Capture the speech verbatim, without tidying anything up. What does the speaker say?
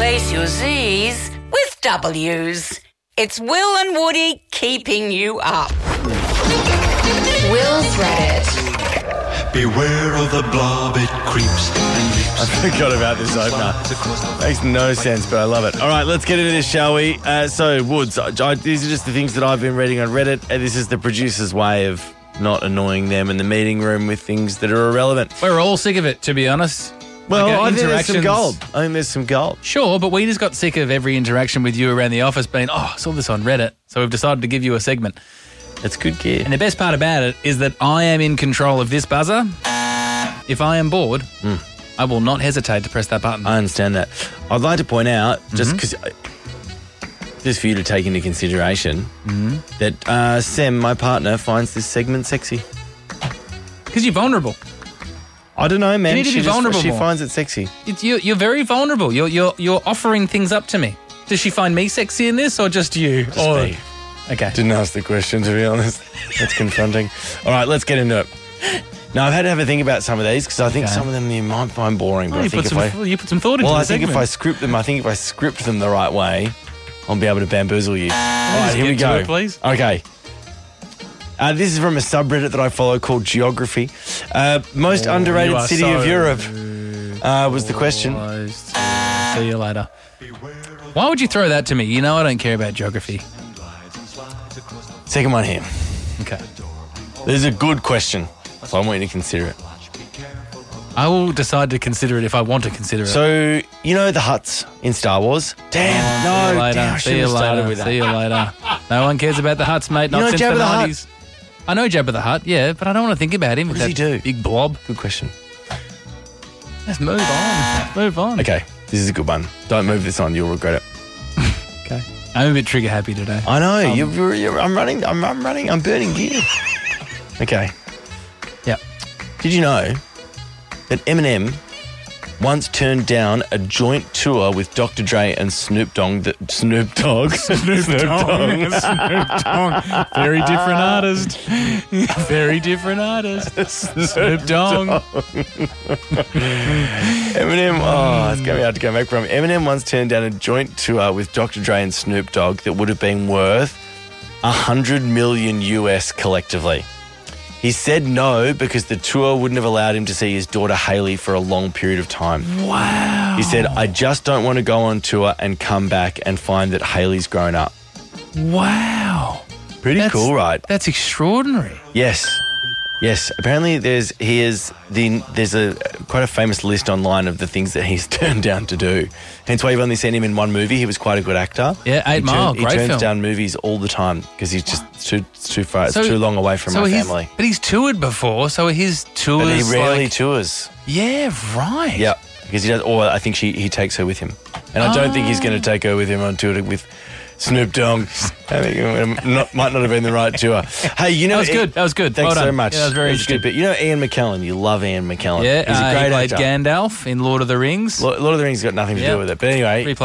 Replace your Z's with W's. It's Will and Woody keeping you up. Will's Reddit. Beware of the blob, it creeps and leaps. I forgot about this opener. Makes no sense, but I love it. All right, let's get into this, shall we? Uh, so, Woods, I, I, these are just the things that I've been reading on Reddit. And this is the producer's way of not annoying them in the meeting room with things that are irrelevant. We're all sick of it, to be honest. Well, Like, uh, I think there's some interactions- gold. I think there's some gold. Sure, but we just got sick of every interaction with you around the office being, oh, I saw this on Reddit, so we've decided to give you a segment. It's good gear. And the best part about it is that I am in control of this buzzer. If I am bored, Mm. I will not hesitate to press that button. I understand that. I'd like to point out, just Mm-hmm. because, just for you to take into consideration, Mm-hmm. that uh, Sam, my partner, finds this segment sexy. Because you're vulnerable. I don't know, man. You need to she be just- vulnerable She more. finds it sexy. It's, you're, you're very vulnerable. You're, you're, you're offering things up to me. Does she find me sexy in this or just you? Just or, me. Okay. Didn't ask the question, to be honest. That's confronting. All right, let's get into it. Now, I've had to have a think about some of these because I think Okay. some of them you might find boring. But Oh, I you, think put if some, I, you put some thought into well, the I think if segment. I script them, I think if I script them the right way, I'll be able to bamboozle you. All right, Just here we get to go. it, please. Okay. Uh, this is from a subreddit that I follow called Geography. Uh, most Oh, underrated you are city so of Europe uh, was the question. Almost. See you later. Why would you throw that to me? You know I don't care about geography. Second one here. Okay. This is a good question, so I want you to consider it. I will decide to consider it if I want to consider it. So, you know the huts in Star Wars? Damn, See you no, later. damn, I See should you have started later. with that. See you later. No one cares about the Hutts, mate. Not know since Jabba the the Hutt? nineties. I know Jabba the Hutt, yeah, but I don't want to think about him. What with does that he do? Big blob. Good question. Let's move on. Let's move on. Okay, this is a good one. Don't move this on, you'll regret it. Okay. I'm a bit trigger happy today. I know, Um, you're, you're, you're, I'm running, I'm, I'm running, I'm burning gear. Okay. Yeah. Did you know that Eminem once turned down a joint tour with Doctor Dre and Snoop Dogg? The, Snoop Dogg? Snoop Dogg. Snoop Dogg. Very different artist. Very different artist. Snoop Dogg. Eminem, oh, it's going to be hard to go back from. Eminem once turned down a joint tour with Doctor Dre and Snoop Dogg that would have been worth one hundred million U S collectively. He said no because the tour wouldn't have allowed him to see his daughter Hailey for a long period of time. Wow. He said, I just don't want to go on tour and come back and find that Hailey's grown up. Wow. Pretty That's- cool, right? That's extraordinary. Yes. Yes. Apparently there's he is the there's a quite a famous list online of the things that he's turned down to do. Hence why you've only seen him in one movie. He was quite a good actor. Yeah, Eight he Mile, turn- great He turns film. down movies all the time because he's just too it's too far. It's So- too long away from so my he's- family. But he's toured before, so his tours But he rarely like, tours. yeah, right. Yeah, because he does. Or I think she he takes her with him, and I don't think he's going to take her with him on tour with Snoop Dogg. I think it not, might not have been the right tour. Hey, you know That was good. That was good. Thanks Well so done. much. Yeah, that was very It interesting. good. But you know Ian McKellen. You love Ian McKellen. Yeah, he's a uh, great he played actor. Gandalf in Lord of the Rings. Lord of the Rings got nothing to Yeah. do with it. But anyway, Replay